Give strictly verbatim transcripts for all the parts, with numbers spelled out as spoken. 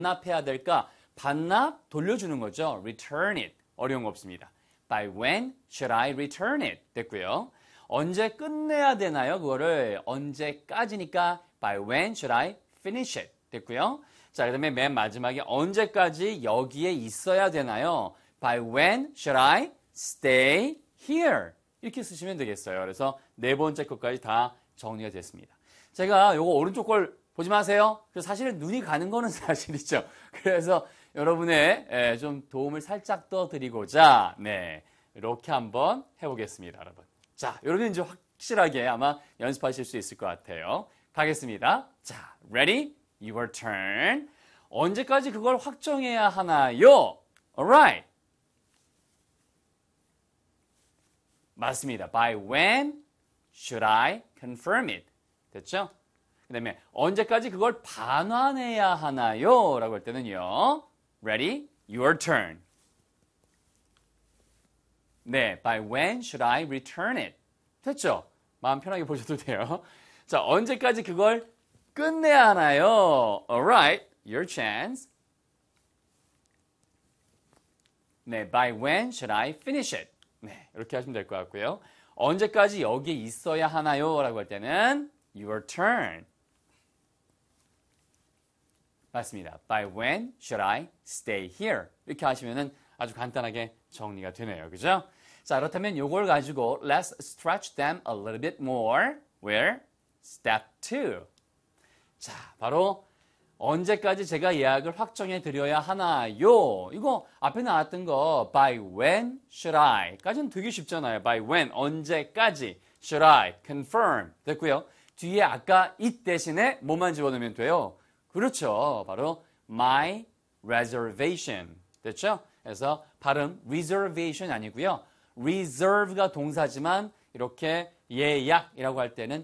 반납해야 될까? 반납 돌려주는 거죠. return it. 어려운 거 없습니다. By when should I return it? 됐고요. 언제 끝내야 되나요? 그거를 언제까지니까 by when should I finish it? 됐고요. 자, 그 다음에 맨 마지막에 언제까지 여기에 있어야 되나요? By when should I stay here? 이렇게 쓰시면 되겠어요. 그래서 네 번째 것까지 다 정리가 됐습니다. 제가 요거 오른쪽 걸 보지 마세요. 그래서 사실은 눈이 가는 거는 사실이죠. 그래서 여러분의 좀 도움을 살짝 더 드리고자 네 이렇게 한번 해보겠습니다, 여러분. 자, 여러분 이제 확실하게 아마 연습하실 수 있을 것 같아요. 가겠습니다. 자, ready? Your turn. 언제까지 그걸 확정해야 하나요? Alright. 맞습니다. By when should I confirm it? 됐죠? 그 다음에 언제까지 그걸 반환해야 하나요? 라고 할 때는요. Ready? Your turn. 네, by when should I return it? 됐죠? 마음 편하게 보셔도 돼요. 자, 언제까지 그걸 끝내야 하나요? Alright, your chance. 네, by when should I finish it? 네, 이렇게 하시면 될 것 같고요. 언제까지 여기에 있어야 하나요? 라고 할 때는 your turn. 맞습니다. By when should I stay here? 이렇게 하시면은 아주 간단하게 정리가 되네요. 그죠? 자, 그렇다면 이걸 가지고 let's stretch them a little bit more. Where? Step two. 자, 바로 언제까지 제가 예약을 확정해 드려야 하나요? 이거 앞에 나왔던 거 by when should I 까지는 되게 쉽잖아요. by when 언제까지 should I confirm 됐고요. 뒤에 아까 it 대신에 뭐만 집어넣으면 돼요? 그렇죠. 바로 my reservation 됐죠? 그래서 발음 reservation 아니고요. reserve가 동사지만 이렇게 예약이라고 할 때는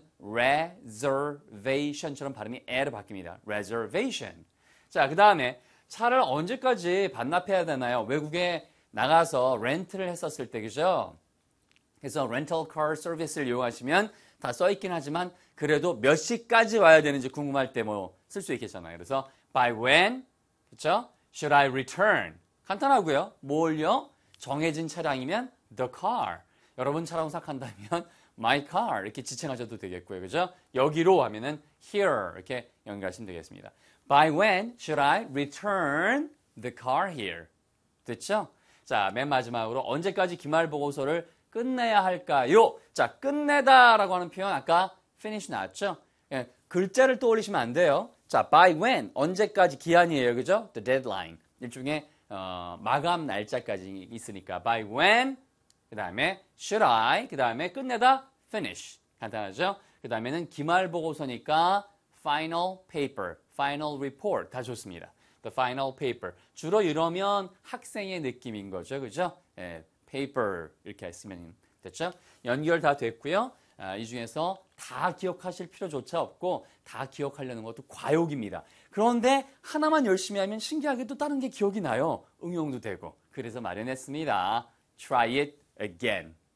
reservation처럼 발음이 에로 바뀝니다. reservation. 자, 그 다음에 차를 언제까지 반납해야 되나요? 외국에 나가서 렌트를 했었을 때, 그죠? 그래서 렌탈 카 서비스를 이용하시면 다 써있긴 하지만 그래도 몇 시까지 와야 되는지 궁금할 때 뭐 쓸 수 있겠잖아요. 그래서 by when, 그렇죠? should I return? 간단하고요. 뭘요? 정해진 차량이면 the car. 여러분 차라고 생각한다면 my car 이렇게 지칭하셔도 되겠고요. 그죠? 여기로 하면은 here 이렇게 연결하시면 되겠습니다. By when should I return the car here? 됐죠? 자, 맨 마지막으로 언제까지 기말보고서를 끝내야 할까요? 자, 끝내다라고 하는 표현 아까 finish 나왔죠? 예, 글자를 떠올리시면 안 돼요. 자, by when 언제까지 기한이에요. 그죠? The deadline. 일종의 어, 마감 날짜까지 있으니까 by when 그 다음에 should I 그 다음에 끝내다 finish 간단하죠? 그 다음에는 기말보고서니까 final paper, final report 다 좋습니다. The final paper 주로 이러면 학생의 느낌인 거죠, 그죠? 예, paper 이렇게 쓰면 됐죠? 연결 다 됐고요. 아, 이 중에서 다 기억하실 필요조차 없고 다 기억하려는 것도 과욕입니다. 그런데 하나만 열심히 하면 신기하게도 다른 게 기억이 나요. 응용도 되고. 그래서 마련했습니다. Try it again.